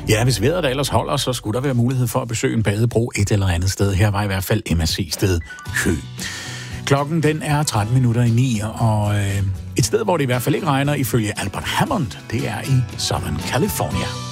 Ja, hvis vejret ellers holder, så skulle der være mulighed for at besøge en badebro et eller andet sted. Her var i hvert fald MSC-sted Kø. Klokken den er 9:13, og et sted, hvor det i hvert fald ikke regner ifølge Albert Hammond, det er i Southern California.